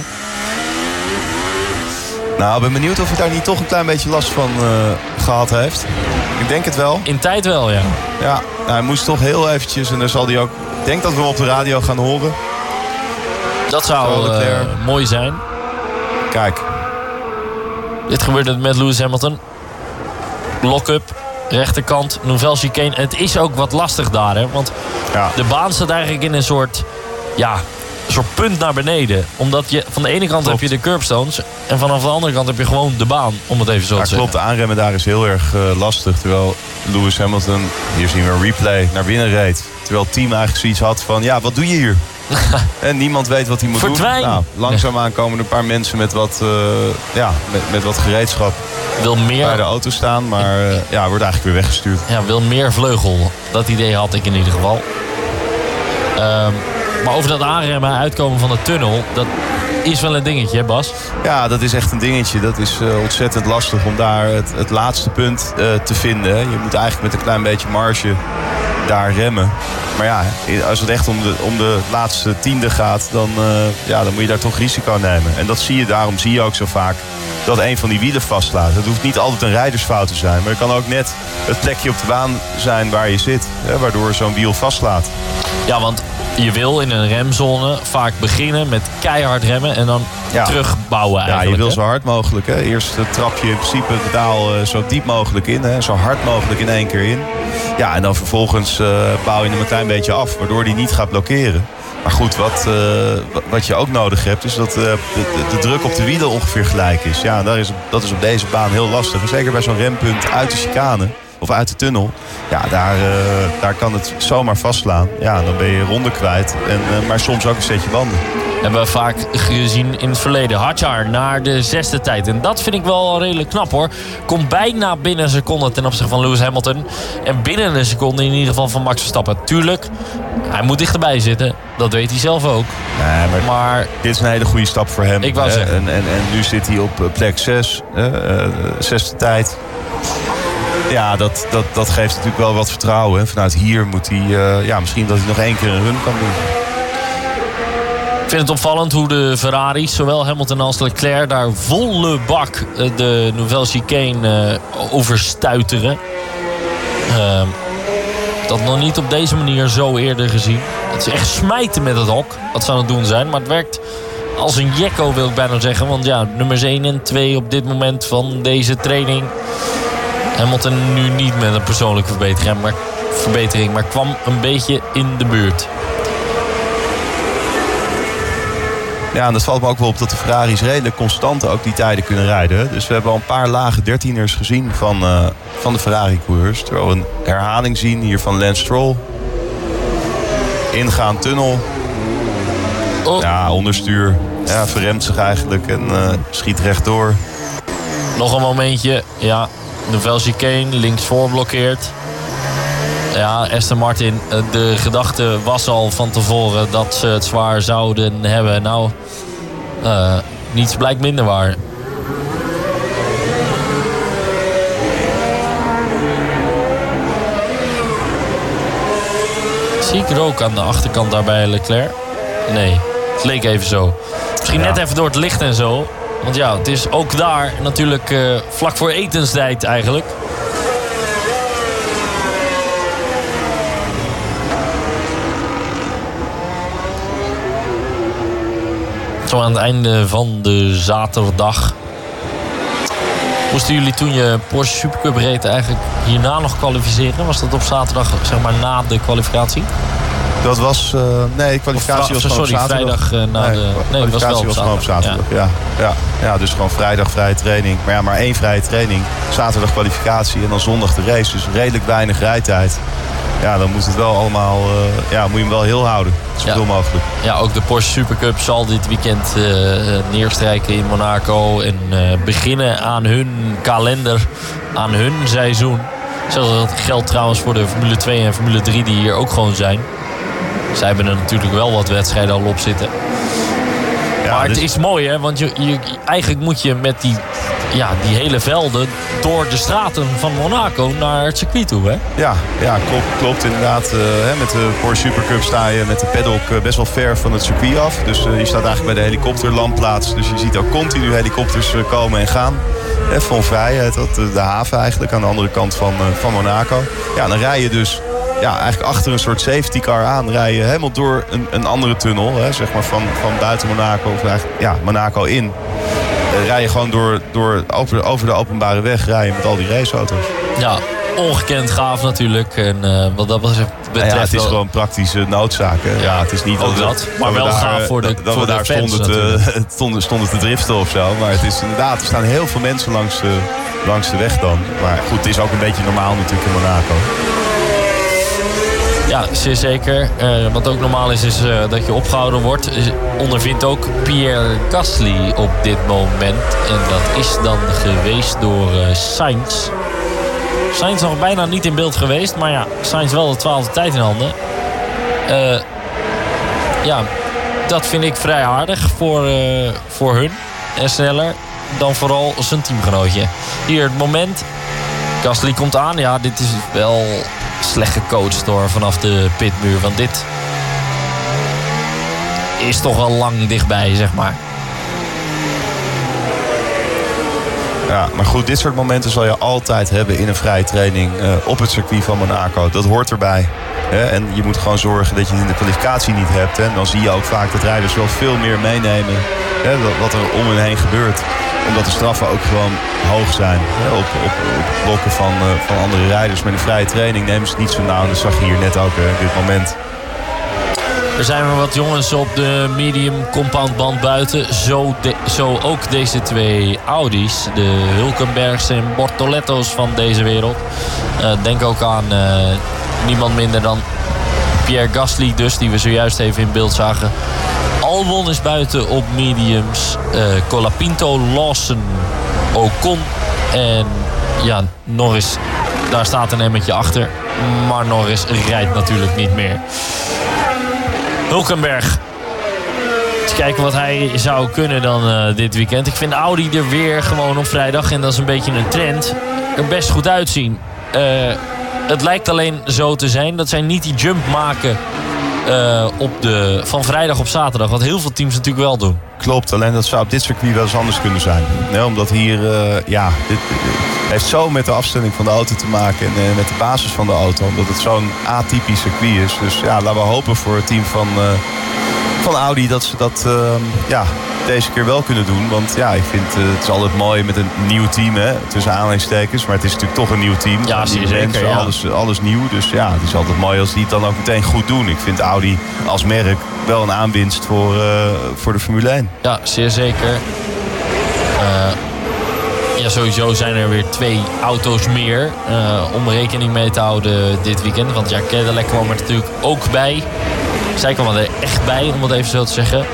Nou, ik ben benieuwd of hij daar niet toch een klein beetje last van gehad heeft. Ik denk het wel. In tijd wel, ja. Ja, nou, hij moest toch heel eventjes. En dan zal hij ook... Ik denk dat we hem op de radio gaan horen. Dat zou mooi zijn. Kijk. Dit gebeurde met Lewis Hamilton. Lock-up. Rechterkant, Nouvelle chicane. Het is ook wat lastig daar, hè. Want de baan staat eigenlijk in een soort punt naar beneden. Omdat je van de ene kant heb je de curbstones... en vanaf de andere kant heb je gewoon de baan, om het even zo te zeggen. Klopt, de aanremmen daar is heel erg lastig. Terwijl Lewis Hamilton, hier zien we een replay, naar binnen reed. Terwijl het team eigenlijk zoiets had van... ja, wat doe je hier? En niemand weet wat hij moet doen. Nou, langzaamaan komen er een paar mensen met wat, met wat gereedschap wil meer bij de auto staan. Maar wordt eigenlijk weer weggestuurd. Ja, wil meer vleugel. Dat idee had ik in ieder geval. Maar over dat aanremmen, uitkomen van de tunnel... dat is wel een dingetje, hè Bas? Ja, dat is echt een dingetje. Dat is ontzettend lastig om daar het laatste punt te vinden. Je moet eigenlijk met een klein beetje marge daar remmen. Maar ja, als het echt om de laatste tiende gaat... dan moet je daar toch risico nemen. En daarom zie je ook zo vaak dat een van die wielen vastslaat. Het hoeft niet altijd een rijdersfout te zijn. Maar het kan ook net het plekje op de baan zijn waar je zit. Waardoor zo'n wiel vastslaat. Ja, want je wil in een remzone vaak beginnen met keihard remmen... en dan terugbouwen eigenlijk. Ja, je wil zo hard mogelijk. Hè. Eerst trap je in principe de daal zo diep mogelijk in. Hè. Zo hard mogelijk in 1 keer in. Ja, en dan vervolgens bouw je hem een klein beetje af. Waardoor die niet gaat blokkeren. Maar goed, wat je ook nodig hebt... is dat de druk op de wielen ongeveer gelijk is. Ja, dat is op deze baan heel lastig. En zeker bij zo'n rempunt uit de chicane... of uit de tunnel, ja, daar kan het zomaar vastslaan. Ja, dan ben je ronde kwijt. Maar soms ook een setje banden. Hebben we vaak gezien in het verleden. Hadjar naar de 6e tijd. En dat vind ik wel redelijk knap, hoor. Komt bijna binnen een seconde ten opzichte van Lewis Hamilton. En binnen een seconde in ieder geval van Max Verstappen. Tuurlijk, hij moet dichterbij zitten. Dat weet hij zelf ook. Nee, maar dit is een hele goede stap voor hem. Ik wou zeggen. En nu zit hij op plek 6. 6e tijd. Ja, dat geeft natuurlijk wel wat vertrouwen. Hè. Vanuit hier moet hij... misschien dat hij nog 1 keer een run kan doen. Ik vind het opvallend hoe de Ferraris, zowel Hamilton als Leclerc... daar volle bak de Nouvelle chicane overstuiteren. Dat nog niet op deze manier zo eerder gezien. Het is echt smijten met het hok, wat ze aan het doen zijn. Maar het werkt als een jekko, wil ik bijna zeggen. Want ja, nummers 1 en 2 op dit moment van deze training... Hamilton nu niet met een persoonlijke verbetering, maar kwam een beetje in de buurt. Ja, en dat valt me ook wel op dat de Ferraris redelijk constant ook die tijden kunnen rijden. Hè. Dus we hebben al een paar lage 13ers gezien van de Ferrari-coureurs. Terwijl we een herhaling zien hier van Lance Stroll. Ingaan tunnel. Oh. Ja, onderstuur. Ja, verremt zich eigenlijk en schiet rechtdoor. Nog een momentje. Ja, de Velchicane links voor blokkeert. Ja, Aston Martin, de gedachte was al van tevoren dat ze het zwaar zouden hebben. Nou, niets blijkt minder waar. Zie ik rook aan de achterkant daar bij Leclerc? Nee, het leek even zo. Misschien net even door het licht en zo. Want ja, het is ook daar natuurlijk vlak voor etenstijd eigenlijk. Zo aan het einde van de zaterdag. Moesten jullie toen je Porsche Supercup reed eigenlijk hierna nog kwalificeren? Was dat op zaterdag, zeg maar, na de kwalificatie? Dat was... nee, de kwalificatie was gewoon op zaterdag. Vrijdag na de... Nee, dat was wel op zaterdag. Op zaterdag. Ja, dus gewoon vrijdag vrije training. Maar ja, maar 1 vrije training. Zaterdag kwalificatie en dan zondag de race. Dus redelijk weinig rijtijd. Ja, dan moet het wel allemaal... moet je hem wel heel houden. Zoveel mogelijk. Ja, ook de Porsche Supercup zal dit weekend neerstrijken in Monaco. En beginnen aan hun kalender, aan hun seizoen. Dat geldt trouwens voor de Formule 2 en Formule 3 die hier ook gewoon zijn. Zij hebben er natuurlijk wel wat wedstrijden al op zitten. Ja, maar het is mooi, hè? Want eigenlijk moet je met die hele velden door de straten van Monaco naar het circuit toe, hè? Ja, klopt inderdaad. Met de Porsche Supercup sta je met de paddock best wel ver van het circuit af. Dus je staat eigenlijk bij de helikopterlandplaats. Dus je ziet ook continu helikopters komen en gaan. Van Vrijheid, de haven eigenlijk aan de andere kant van Monaco. Ja, dan rij je dus eigenlijk achter een soort safety car aan. Rij je helemaal door een andere tunnel, zeg maar van buiten Monaco, of eigenlijk Monaco in. Rij je gewoon over de openbare weg rijden met al die raceauto's. Ja, ongekend gaaf natuurlijk. En wat dat betreft... het is gewoon praktische noodzaak. Ja, het is niet dat maar wel gaaf voor de dat we daar stonden te driften of zo. Maar het is inderdaad, er staan heel veel mensen langs de weg dan. Maar goed, het is ook een beetje normaal natuurlijk in Monaco. Ja, zeer zeker. Wat ook normaal is dat je opgehouden wordt. Ondervindt ook Pierre Gasly op dit moment. En dat is dan geweest door Sainz. Sainz nog bijna niet in beeld geweest. Maar ja, Sainz wel de 12e tijd in handen. Dat vind ik vrij aardig voor hun. En sneller dan vooral zijn teamgenootje. Hier het moment. Gasly komt aan. Ja, dit is wel slecht gecoacht door vanaf de pitmuur. Want dit is toch al lang dichtbij, zeg maar. Ja, maar goed, dit soort momenten zal je altijd hebben in een vrije training op het circuit van Monaco. Dat hoort erbij. En je moet gewoon zorgen dat je het in de kwalificatie niet hebt. En dan zie je ook vaak dat rijders wel veel meer meenemen wat er om hen heen gebeurt. Omdat de straffen ook gewoon hoog zijn. Op blokken van andere rijders. Met een vrije training nemen ze het niet zo nauw. Dat zag je hier net ook op dit moment. Er zijn weer wat jongens op de medium compoundband buiten. Zo ook deze 2 Audi's. De Hulkenbergs en Bortoletto's van deze wereld. Denk ook aan niemand minder dan Pierre Gasly dus. Die we zojuist even in beeld zagen. Albon is buiten op mediums. Colapinto, Lawson, Ocon. En ja, Norris, daar staat een emmetje achter. Maar Norris rijdt natuurlijk niet meer. Hulkenberg. Eens kijken wat hij zou kunnen dan dit weekend. Ik vind Audi er weer gewoon op vrijdag, en dat is een beetje een trend, er best goed uitzien. Het lijkt alleen zo te zijn dat zij niet die jump maken van vrijdag op zaterdag. Wat heel veel teams natuurlijk wel doen. Klopt, alleen dat zou op dit circuit wel eens anders kunnen zijn. Omdat hier, dit heeft zo met de afstelling van de auto te maken en met de basis van de auto. Omdat het zo'n atypisch circuit is. Dus ja, laten we hopen voor het team van Audi dat ze dat deze keer wel kunnen doen. Want ja, ik vind het is altijd mooi met een nieuw team, hè, tussen aanhalingstekens. Maar het is natuurlijk toch een nieuw team. Ja, Nieuwe zeker. mensen, alles nieuw. Dus ja, het is altijd mooi als die het dan ook meteen goed doen. Ik vind Audi als merk wel een aanwinst voor de Formule 1. Ja, zeer zeker. Ja, sowieso zijn er weer 2 auto's meer om rekening mee te houden dit weekend. Want ja, Cadillac kwam er natuurlijk ook bij. Zij kwam er echt bij, om het even zo te zeggen.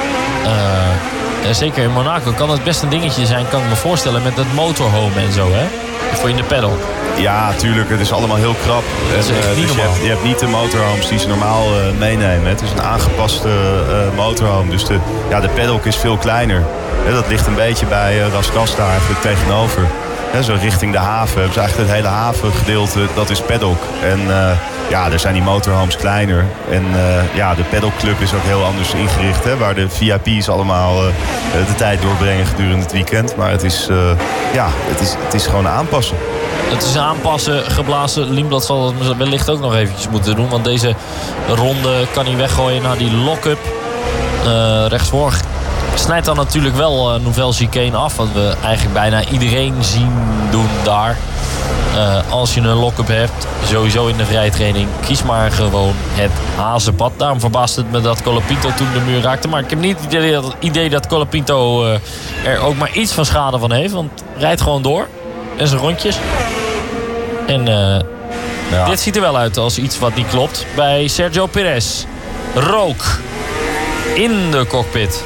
Zeker in Monaco kan het best een dingetje zijn, kan ik me voorstellen, met het motorhome en zo, hè? Voor in de pedal. Ja, tuurlijk. Het is allemaal heel krap. Dat is echt niet normaal. Je hebt niet de motorhomes die ze normaal meenemen. Het is een aangepaste motorhome. Dus de paddock is veel kleiner. Dat ligt een beetje bij Raskasta eigenlijk tegenover. Zo richting de haven hebben ze eigenlijk het hele havengedeelte, dat is paddock. En daar zijn die motorhomes kleiner. En de paddockclub is ook heel anders ingericht. Hè, waar de VIP's allemaal de tijd doorbrengen gedurende het weekend. Maar het is gewoon aanpassen. Het is aanpassen, geblazen. Liemblad zal het wellicht ook nog eventjes moeten doen. Want deze ronde kan hij weggooien naar die lock-up. Rechtsvoor snijdt dan natuurlijk wel Nouvelle Chicane af. Wat we eigenlijk bijna iedereen zien doen daar. Als je een lock-up hebt, sowieso in de vrijtraining, kies maar gewoon het hazenpad. Daarom verbaasde het me dat Colapinto toen de muur raakte. Maar ik heb niet het idee dat Colapinto er ook maar iets van schade van heeft. Want rijdt gewoon door. En zijn rondjes. En dit ziet er wel uit als iets wat niet klopt. Bij Sergio Perez. Rook. In de cockpit.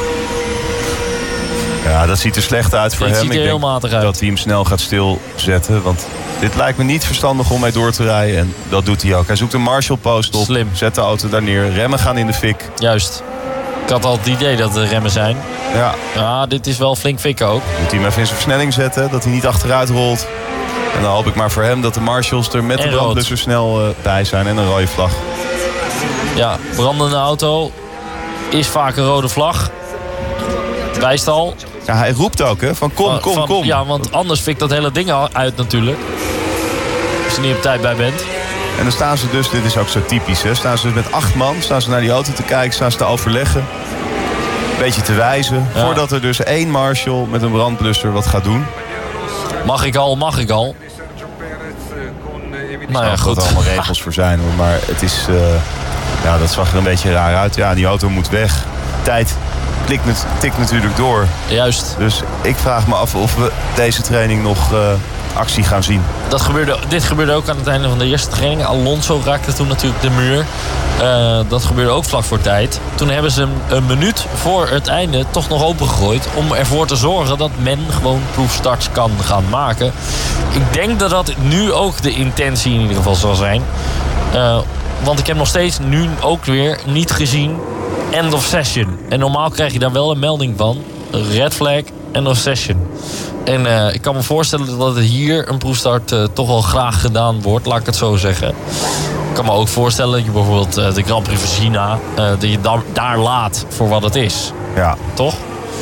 Ja, dat ziet er slecht uit voor hem. Ziet er heel matig uit. Dat hij hem snel gaat stilzetten. Want dit lijkt me niet verstandig om mee door te rijden. En dat doet hij ook. Hij zoekt een Marshall post op. Slim. Zet de auto daar neer. Remmen gaan in de fik. Juist. Ik had al het idee dat er remmen zijn. Ja, dit is wel flink fikken ook. Moet hij hem even in zijn versnelling zetten. Dat hij niet achteruit rolt. En dan hoop ik maar voor hem dat de Marshalls er met de brandblusser snel bij zijn. En een rode vlag. Ja, brandende auto is vaak een rode vlag. Bijstal. Ja, hij roept ook, hè? Van kom. Ja, want anders fikt dat hele ding uit natuurlijk. Als je niet op tijd bij bent. En dan staan ze dus, dit is ook zo typisch, hè? Staan ze dus met 8 man, staan ze naar die auto te kijken, staan ze te overleggen. Een beetje te wijzen. Ja. Voordat er dus 1 Marshall met een brandblusser wat gaat doen. Mag ik al. Nou ja, goed. Er allemaal regels voor zijn, hoor. Maar het is, dat zag er een beetje raar uit. Ja, die auto moet weg. Tijd tikt natuurlijk door. Juist. Dus ik vraag me af of we deze training nog actie gaan zien. Dit gebeurde ook aan het einde van de eerste training. Alonso raakte toen natuurlijk de muur. Dat gebeurde ook vlak voor tijd. Toen hebben ze hem een minuut voor het einde toch nog opengegooid. Om ervoor te zorgen dat men gewoon proefstarts kan gaan maken. Ik denk dat dat nu ook de intentie in ieder geval zal zijn. Want ik heb nog steeds nu ook weer niet gezien end of session. En normaal krijg je daar wel een melding van. Red flag, end of session. En ik kan me voorstellen dat het hier een proefstart toch wel graag gedaan wordt. Laat ik het zo zeggen. Ik kan me ook voorstellen dat je bijvoorbeeld de Grand Prix van China... dat je daar laat voor wat het is. Ja. Toch?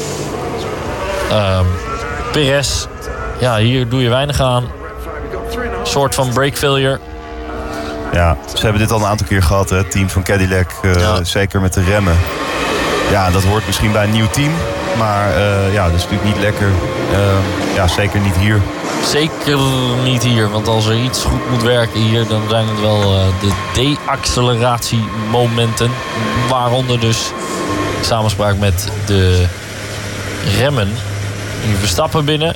Perez. Ja, hier doe je weinig aan. Een soort van brake failure. Ja, ze hebben dit al een aantal keer gehad, hè? Het team van Cadillac. Zeker met de remmen. Ja, dat hoort misschien bij een nieuw team. Maar dat is natuurlijk niet lekker. Zeker niet hier. Zeker niet hier. Want als er iets goed moet werken hier... dan zijn het wel de de-acceleratiemomenten. Waaronder dus samenspraak met de remmen. Hier Verstappen binnen.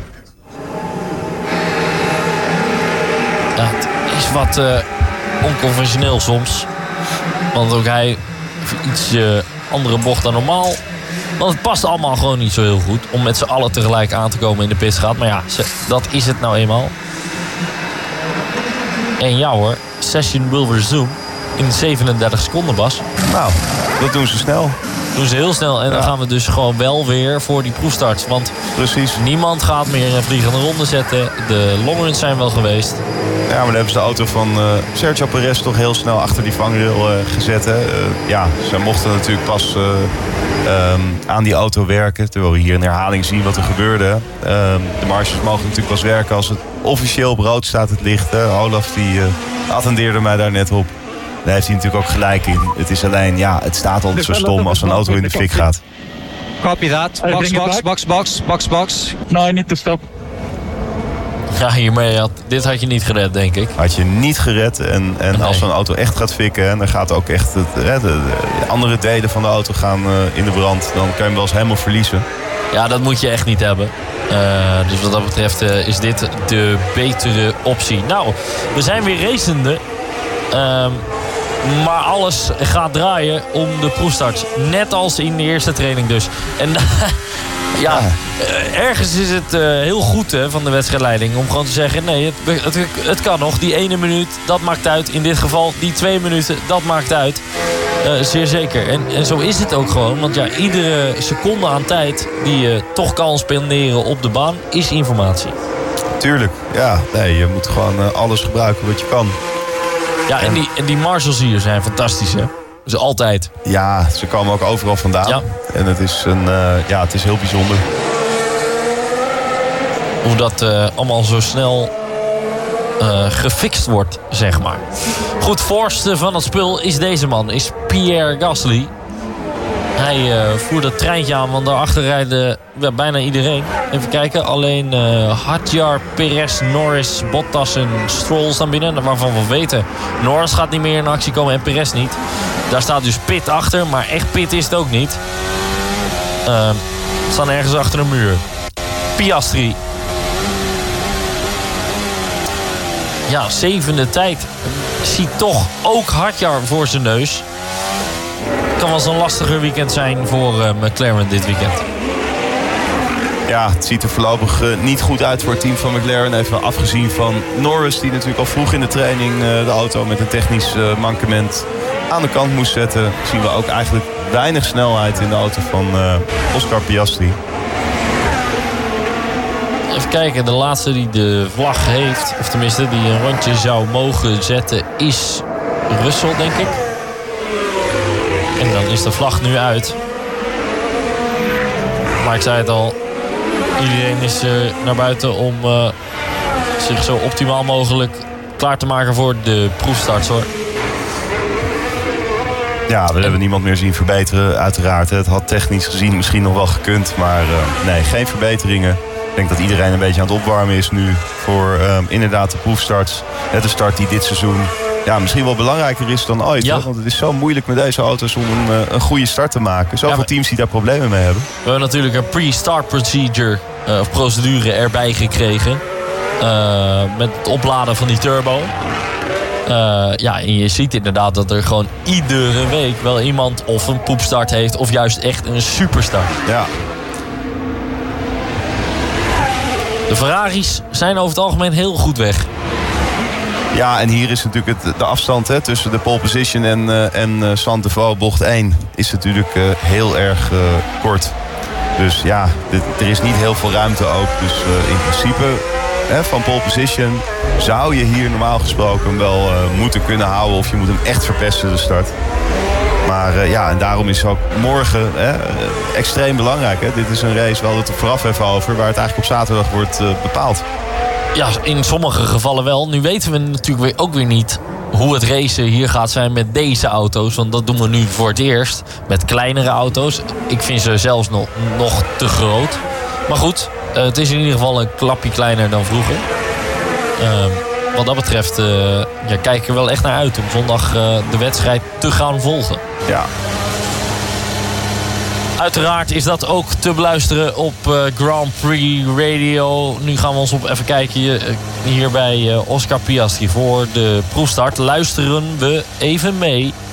Ja, het is wat onconventioneel soms. Want ook hij iets andere bocht dan normaal. Want het past allemaal gewoon niet zo heel goed. Om met z'n allen tegelijk aan te komen in de pitstraat. Maar ja, dat is het nou eenmaal. En ja hoor, session will resume. In 37 seconden, Bas. Nou, dat doen ze snel. Doen ze heel snel. En dan gaan we dus gewoon wel weer voor die proefstarts. Want precies, niemand gaat meer een vliegende ronde zetten. De longruns zijn wel geweest. Ja, maar dan hebben ze de auto van Sergio Perez toch heel snel achter die vangrail gezet. Hè? Ze mochten natuurlijk pas aan die auto werken. Terwijl we hier in herhaling zien wat er gebeurde. De marges mogen natuurlijk pas werken als het officieel op rood staat, het licht. Olaf die attendeerde mij daar net op. Daar heeft hij natuurlijk ook gelijk in. Het is alleen, het staat altijd zo stom als een auto in de fik gaat. Copy that. I Box, bring it box. No, I need to stop. Ja, hiermee dit had je niet gered, denk ik. Had je niet gered. En als zo'n auto echt gaat fikken... en dan gaat ook echt de andere delen van de auto gaan in de brand... dan kan je hem wel eens helemaal verliezen. Ja, dat moet je echt niet hebben. Dus wat dat betreft is dit de betere optie. Nou, we zijn weer racende. Maar alles gaat draaien om de proefstarts. Net als in de eerste training dus. En ja, ergens is het heel goed van de wedstrijdleiding... om gewoon te zeggen, nee, het kan nog. Die 1 minuut, dat maakt uit. In dit geval, die 2 minuten, dat maakt uit. Zeer zeker. En zo is het ook gewoon. Want ja, iedere seconde aan tijd die je toch kan spenderen op de baan... is informatie. Tuurlijk, ja. Nee, je moet gewoon alles gebruiken wat je kan. Ja, en die marshals hier zijn fantastisch, hè? Dus altijd. Ja, ze komen ook overal vandaan. Ja. En het is, het is heel bijzonder. Hoe dat allemaal zo snel gefixt wordt, zeg maar. Goed, voorste van het spul is deze man. Is Pierre Gasly. Hij voert het treintje aan, want daarachter rijden bijna iedereen. Even kijken, alleen Hadjar, Perez, Norris, Bottas en Stroll staan binnen. Waarvan we weten, Norris gaat niet meer in actie komen en Perez niet. Daar staat dus Pit achter, maar echt Pit is het ook niet. Staan ergens achter een muur. Piastri. Ja, 7e tijd. Ziet toch ook Hadjar voor zijn neus. Kan wel eens een lastiger weekend zijn voor McLaren dit weekend. Ja, het ziet er voorlopig niet goed uit voor het team van McLaren. Even afgezien van Norris, die natuurlijk al vroeg in de training de auto met een technisch mankement aan de kant moest zetten. Zien we ook eigenlijk weinig snelheid in de auto van Oscar Piastri. Even kijken, de laatste die de vlag heeft, of tenminste die een rondje zou mogen zetten, is Russell, denk ik. En dan is de vlag nu uit. Maar ik zei het al, iedereen is naar buiten om zich zo optimaal mogelijk klaar te maken voor de proefstarts, hoor. Ja, we hebben niemand meer zien verbeteren, uiteraard. Het had technisch gezien misschien nog wel gekund, maar nee, geen verbeteringen. Ik denk dat iedereen een beetje aan het opwarmen is nu voor inderdaad de proefstarts. De start die dit seizoen misschien wel belangrijker is dan ooit. Ja. Want het is zo moeilijk met deze auto's om een goede start te maken. Zoveel teams die daar problemen mee hebben. We hebben natuurlijk een pre-start procedure of procedure erbij gekregen. Met het opladen van die turbo. En je ziet inderdaad dat er gewoon iedere week wel iemand of een poepstart heeft of juist echt een superstart. Ja. De Ferraris zijn over het algemeen heel goed weg. Ja, en hier is natuurlijk de afstand tussen de pole position en Sainte-Foy bocht 1 is natuurlijk heel erg kort. Dus ja, er is niet heel veel ruimte ook. Dus in principe van pole position zou je hier normaal gesproken wel moeten kunnen houden. Of je moet hem echt verpesten, de start. Maar en daarom is ook morgen extreem belangrijk. Hè? Dit is een race, we hadden het er vooraf even over, waar het eigenlijk op zaterdag wordt bepaald. Ja, in sommige gevallen wel. Nu weten we natuurlijk ook weer niet hoe het racen hier gaat zijn met deze auto's. Want dat doen we nu voor het eerst met kleinere auto's. Ik vind ze zelfs nog te groot. Maar goed, het is in ieder geval een klapje kleiner dan vroeger. Wat dat betreft kijk ik er wel echt naar uit om zondag de wedstrijd te gaan volgen. Ja. Uiteraard is dat ook te beluisteren op Grand Prix Radio. Nu gaan we ons even kijken hier bij Oscar Piastri voor de proefstart. Luisteren we even mee.